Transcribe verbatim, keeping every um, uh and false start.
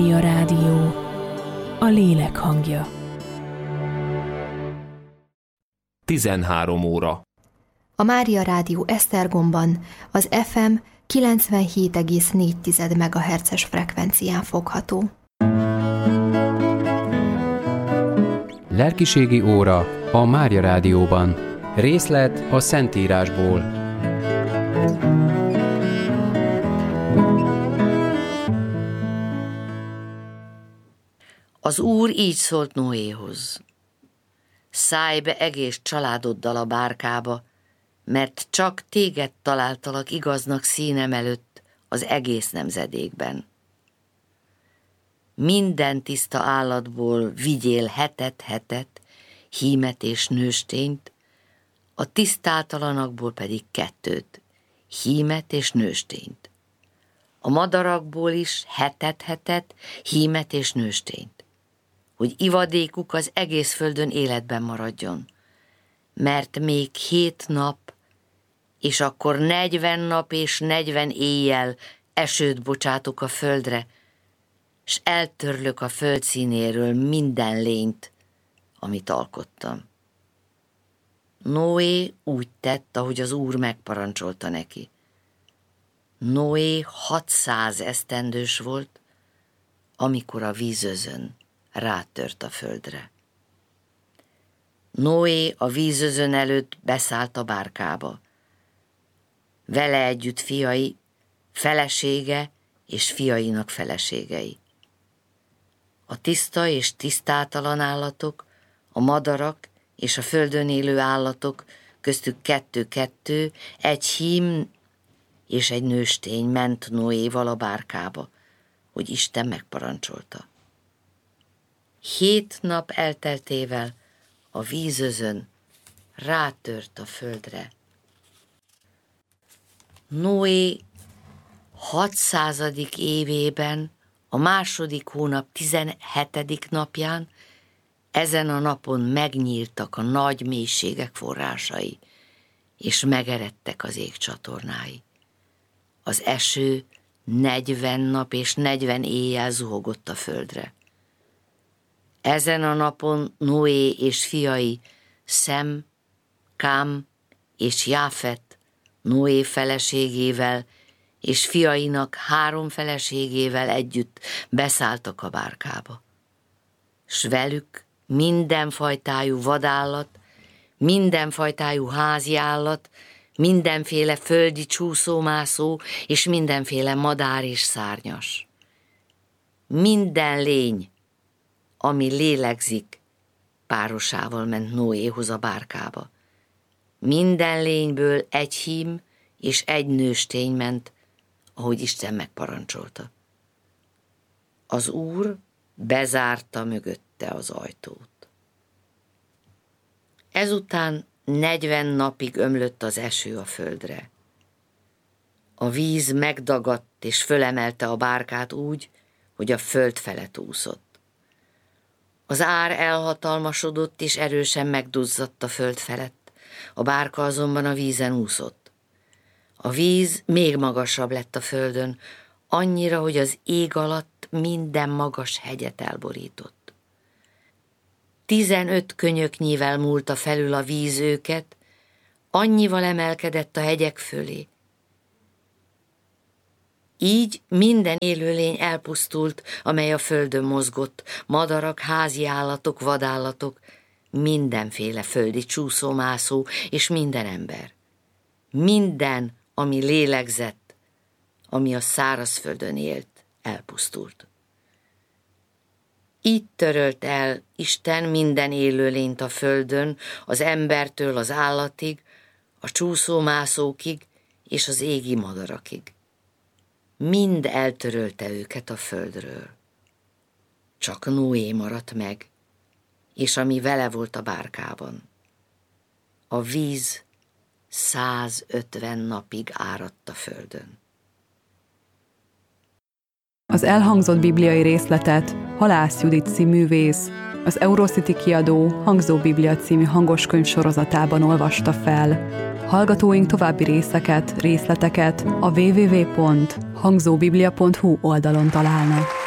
A rádió, a lélek hangja. tizenhárom óra. A Mária Rádió Esztergomban az ef em kilencvenhét egész négy megahertzes frekvencián fogható. Lelkiségi óra a Mária Rádióban. Részlet a Szentírásból. Az Úr így szólt Noéhoz: szállj be egész családoddal a bárkába, mert csak téged találtalak igaznak színem előtt az egész nemzedékben. Minden tiszta állatból vigyél hetet-hetet, hímet és nőstényt, a tisztátalanakból pedig kettőt, hímet és nőstényt. A madarakból is hetet-hetet, hímet és nőstényt, hogy ivadékuk az egész földön életben maradjon. Mert még hét nap, és akkor negyven nap és negyven éjjel esőt bocsátok a földre, s eltörlök a föld színéről minden lényt, amit alkottam. Noé úgy tett, ahogy az Úr megparancsolta neki. Noé hatszáz esztendős volt, amikor a vízözön rátört a földre. Noé a vízözön előtt beszállt a bárkába. Vele együtt fiai, felesége és fiainak feleségei. A tiszta és tisztátalan állatok, a madarak és a földön élő állatok, köztük kettő-kettő, egy hím és egy nőstény ment Noéval a bárkába, hogy Isten megparancsolta. Hét nap elteltével a vízözön rátört a földre. Noé hatszázadik évében, a második hónap tizenhetedik napján, ezen a napon megnyíltak a nagy mélységek forrásai, és megeredtek az ég csatornái. Az eső negyven nap és negyven éjjel zuhogott a földre. Ezen a napon Noé és fiai, Szem, Kám és Jáfet, Noé feleségével és fiainak három feleségével együtt beszálltak a bárkába. S velük mindenfajtájú vadállat, mindenfajtájú házi állat, mindenféle földi csúszómászó és mindenféle madár és szárnyas. Minden lény, ami lélegzik, párosával ment Noéhoz a bárkába. Minden lényből egy hím és egy nőstény ment, ahogy Isten megparancsolta. Az Úr bezárta mögötte az ajtót. Ezután negyven napig ömlött az eső a földre. A víz megdagadt és fölemelte a bárkát úgy, hogy a föld felett úszott. Az ár elhatalmasodott és erősen megduzzadt a föld felett, a bárka azonban a vízen úszott. A víz még magasabb lett a földön, annyira, hogy az ég alatt minden magas hegyet elborított. Tizenöt könyöknyivel múlta felül a víz őket, annyival emelkedett a hegyek fölé. Így minden élőlény elpusztult, amely a földön mozgott, madarak, házi állatok, vadállatok, mindenféle földi csúszómászó és minden ember. Minden, ami lélegzett, ami a szárazföldön élt, elpusztult. Így törölt el Isten minden élőlényt a földön, az embertől az állatig, a csúszómászókig és az égi madarakig. Mind eltörölte őket a földről. Csak Noé maradt meg, és ami vele volt a bárkában. A víz százötven napig áradt a földön. Az elhangzott bibliai részletet Halász Judit színművész, az Eurocity kiadó Hangzó Biblia című hangoskönyv sorozatában olvasta fel. Hallgatóink további részeket, részleteket a double-u double-u double-u pont hangzóbiblia pont hu oldalon találnak.